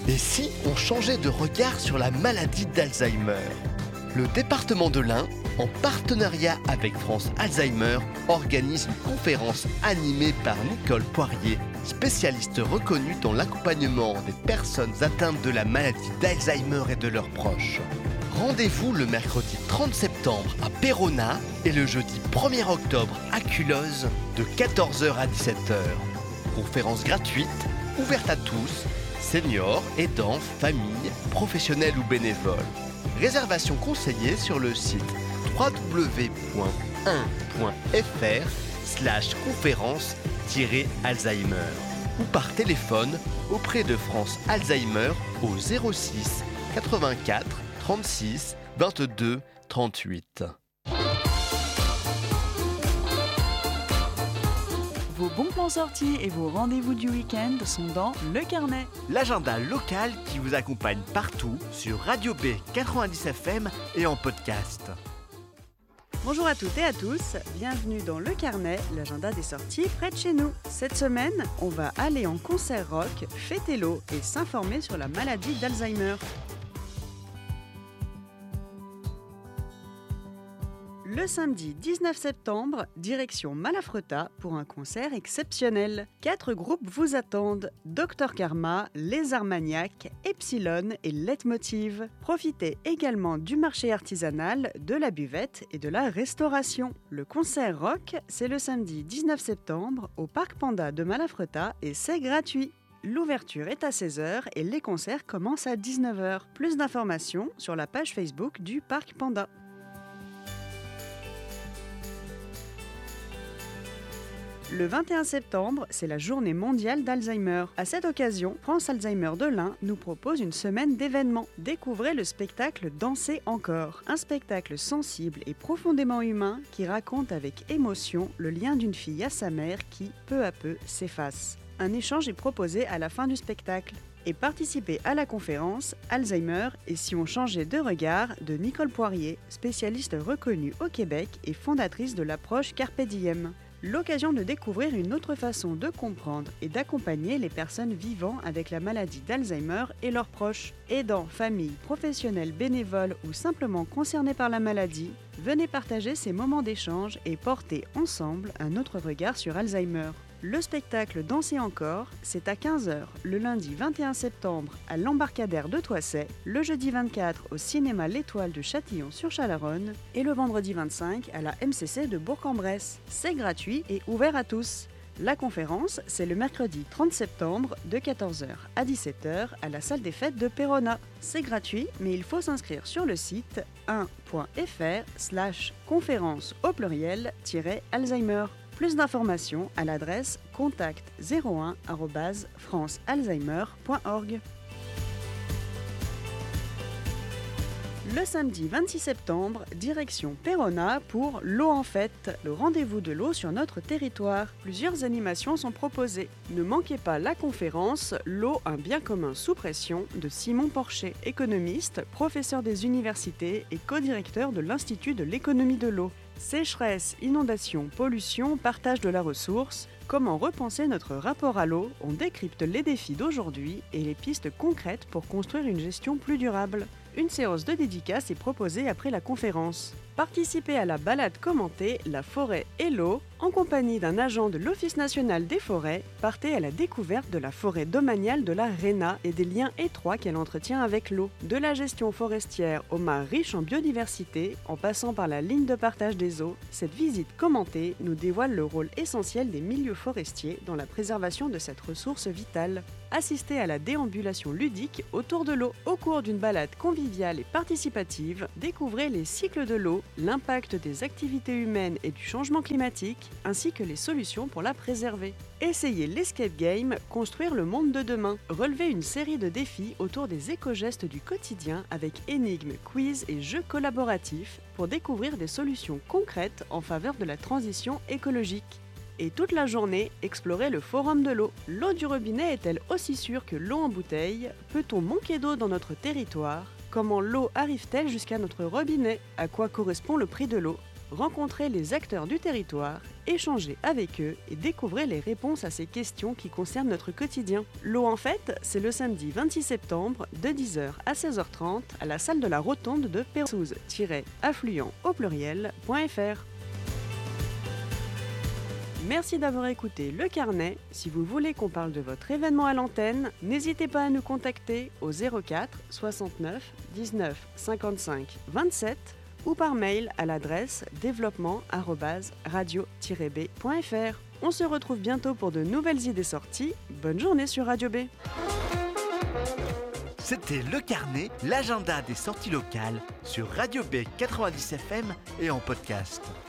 Et si on changeait de regard sur la maladie d'Alzheimer ? Le département de l'Ain, en partenariat avec France Alzheimer, organise une conférence animée par Nicole Poirier, spécialiste reconnue dans l'accompagnement des personnes atteintes de la maladie d'Alzheimer et de leurs proches. Rendez-vous le mercredi 30 septembre à Péronat et le jeudi 1er octobre à Culloz de 14h à 17h. Conférence gratuite, ouverte à tous, seniors, aidants, familles, professionnels ou bénévoles. Réservation conseillée sur le site www.1.fr/conférence-Alzheimer ou par téléphone auprès de France Alzheimer au 06 84 36 22 38. Vos bons plans sortis et vos rendez-vous du week-end sont dans Le Carnet. L'agenda local qui vous accompagne partout sur Radio B 90 FM et en podcast. Bonjour à toutes et à tous, bienvenue dans Le Carnet, l'agenda des sorties près de chez nous. Cette semaine, on va aller en concert rock, fêter l'eau et s'informer sur la maladie d'Alzheimer. Le samedi 19 septembre, direction Malafreta pour un concert exceptionnel. 4 groupes vous attendent, Dr Karma, Les Armagnacs, Epsilon et Leitmotiv. Profitez également du marché artisanal, de la buvette et de la restauration. Le concert rock, c'est le samedi 19 septembre au Parc Panda de Malafreta et c'est gratuit. L'ouverture est à 16h et les concerts commencent à 19h. Plus d'informations sur la page Facebook du Parc Panda. Le 21 septembre, c'est la journée mondiale d'Alzheimer. À cette occasion, France Alzheimer de l'Ain nous propose une semaine d'événements. Découvrez le spectacle Danser encore, un spectacle sensible et profondément humain qui raconte avec émotion le lien d'une fille à sa mère qui, peu à peu, s'efface. Un échange est proposé à la fin du spectacle. Et participez à la conférence Alzheimer et si on changeait de regard de Nicole Poirier, spécialiste reconnue au Québec et fondatrice de l'approche Carpe Diem. L'occasion de découvrir une autre façon de comprendre et d'accompagner les personnes vivant avec la maladie d'Alzheimer et leurs proches. Aidants, familles, professionnels, bénévoles ou simplement concernés par la maladie, venez partager ces moments d'échange et porter ensemble un autre regard sur Alzheimer. Le spectacle Danser encore, c'est à 15h le lundi 21 septembre à l'Embarcadère de Toisset, le jeudi 24 au cinéma L'Étoile de Châtillon-sur-Chalaronne et le vendredi 25 à la MCC de Bourg-en-Bresse. C'est gratuit et ouvert à tous. La conférence, c'est le mercredi 30 septembre de 14h à 17h à la salle des fêtes de Péronat. C'est gratuit, mais il faut s'inscrire sur le site 1.fr/conférence au pluriel-Alzheimer. Plus d'informations à l'adresse contact01@francealzheimer.org. Le samedi 26 septembre, direction Péronat pour L'eau en fête, le rendez-vous de l'eau sur notre territoire. Plusieurs animations sont proposées. Ne manquez pas la conférence L'eau, un bien commun sous pression de Simon Porcher, économiste, professeur des universités et co-directeur de l'Institut de l'économie de l'eau. Sécheresse, inondation, pollution, partage de la ressource, comment repenser notre rapport à l'eau, on décrypte les défis d'aujourd'hui et les pistes concrètes pour construire une gestion plus durable. Une séance de dédicace est proposée après la conférence. Participez à la balade commentée La forêt et l'eau. En compagnie d'un agent de l'Office national des forêts, partez à la découverte de la forêt domaniale de la Réna et des liens étroits qu'elle entretient avec l'eau. De la gestion forestière aux mares riches en biodiversité, en passant par la ligne de partage des eaux, cette visite commentée nous dévoile le rôle essentiel des milieux forestiers dans la préservation de cette ressource vitale. Assistez à la déambulation ludique autour de l'eau. Au cours d'une balade conviviale et participative, découvrez les cycles de l'eau, l'impact des activités humaines et du changement climatique, ainsi que les solutions pour la préserver. Essayez l'escape game Construire le monde de demain. Relevez une série de défis autour des éco-gestes du quotidien avec énigmes, quiz et jeux collaboratifs pour découvrir des solutions concrètes en faveur de la transition écologique. Et toute la journée, explorez le forum de l'eau. L'eau du robinet est-elle aussi sûre que l'eau en bouteille ? Peut-on manquer d'eau dans notre territoire ? Comment l'eau arrive-t-elle jusqu'à notre robinet ? À quoi correspond le prix de l'eau ? rencontrez les acteurs du territoire, échangez avec eux et découvrez les réponses à ces questions qui concernent notre quotidien. L'eau en fête, c'est le samedi 26 septembre de 10h à 16h30 à la salle de la Rotonde de Pérouse-affluent au pluriel.fr. Merci d'avoir écouté Le Carnet. Si vous voulez qu'on parle de votre événement à l'antenne, n'hésitez pas à nous contacter au 04 69 19 55 27 ou par mail à l'adresse développement@radio-b.fr. On se retrouve bientôt pour de nouvelles idées sorties. Bonne journée sur Radio B. C'était Le Carnet, l'agenda des sorties locales sur Radio B 90 FM et en podcast.